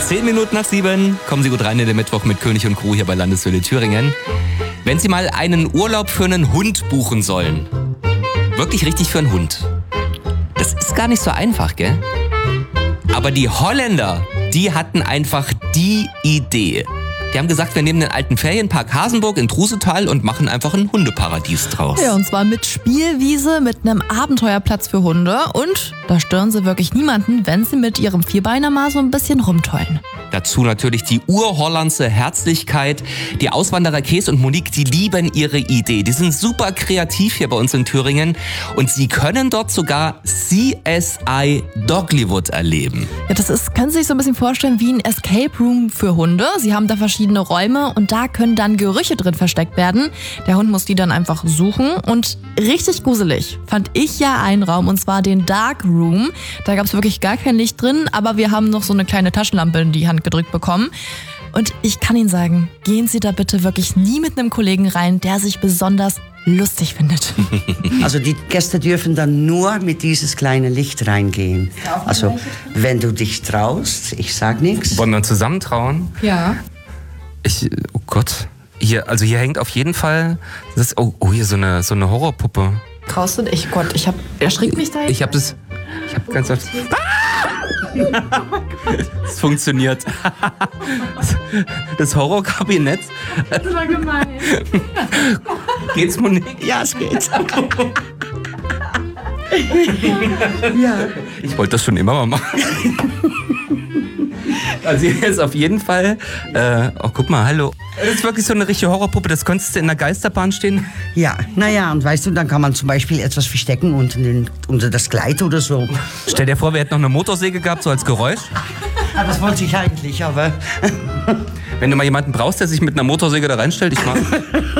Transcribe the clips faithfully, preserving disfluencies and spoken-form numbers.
Zehn Minuten nach sieben. Kommen Sie gut rein in den Mittwoch mit König und Crew hier bei Landeshöhle Thüringen. Wenn Sie mal einen Urlaub für einen Hund buchen sollen, wirklich richtig für einen Hund, das ist gar nicht so einfach, gell? Aber die Holländer, die hatten einfach die Idee. Die haben gesagt, wir nehmen den alten Ferienpark Hasenburg in Trusetal und machen einfach ein Hundeparadies draus. Ja, und zwar mit Spielwiese, mit einem Abenteuerplatz für Hunde. Und da stören sie wirklich niemanden, wenn sie mit ihrem Vierbeiner mal so ein bisschen rumtollen. Dazu natürlich die urhollandse Herzlichkeit. Die Auswanderer Kees und Monique, die lieben ihre Idee. Die sind super kreativ hier bei uns in Thüringen. Und sie können dort sogar C S I Doglywood erleben. Ja, das ist, können Sie sich so ein bisschen vorstellen wie ein Escape Room für Hunde. Sie haben da verschiedene Räume und da können dann Gerüche drin versteckt werden. Der Hund muss die dann einfach suchen. Und richtig gruselig fand ich ja einen Raum, und zwar den Dark Room. Da gab es wirklich gar kein Licht drin, aber wir haben noch so eine kleine Taschenlampe in die Hand gedrückt bekommen. Und ich kann Ihnen sagen, gehen Sie da bitte wirklich nie mit einem Kollegen rein, der sich besonders lustig findet. Also die Gäste dürfen dann nur mit dieses kleine Licht reingehen. Also wenn du dich traust, ich sag nichts. Wollen wir uns zusammentrauen? Ja. Ich, oh Gott. Hier, also hier hängt auf jeden Fall, das ist, oh, oh, hier so eine, so eine Horrorpuppe. Traust du dich? Gott, ich hab, erschrickt mich da jetzt. Ich hab das, ich hab ganz oft, es funktioniert. Das Horrorkabinett. Das war gemein. Geht's, Monique? Ja, es geht. Ja. Ich wollte das schon immer mal machen. Also hier ist auf jeden Fall, äh, oh guck mal, hallo. Das ist wirklich so eine richtige Horrorpuppe, das könntest du in der Geisterbahn stehen. Ja, naja, und weißt du, dann kann man zum Beispiel etwas verstecken unter, den, unter das Kleid oder so. Stell dir vor, wir hätten noch eine Motorsäge gehabt, so als Geräusch. Ja, das wollte ich eigentlich, aber... Wenn du mal jemanden brauchst, der sich mit einer Motorsäge da reinstellt, ich mag.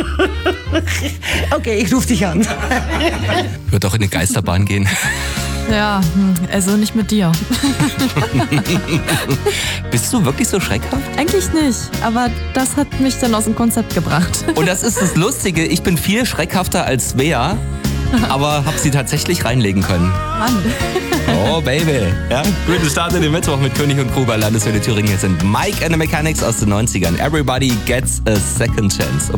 Okay, ich rufe dich an. Wird auch in die Geisterbahn gehen. Ja, also nicht mit dir. Bist du wirklich so schreckhaft? Eigentlich nicht, aber das hat mich dann aus dem Konzept gebracht. Und das ist das Lustige, ich bin viel schreckhafter als Svea, aber hab sie tatsächlich reinlegen können. Mann. Oh, Baby. Ja, guten Start in den Mittwoch mit König und Crew bei Landeshöhle Thüringen. Hier sind Mike and the Mechanics aus den neunzigern. Everybody gets a second chance.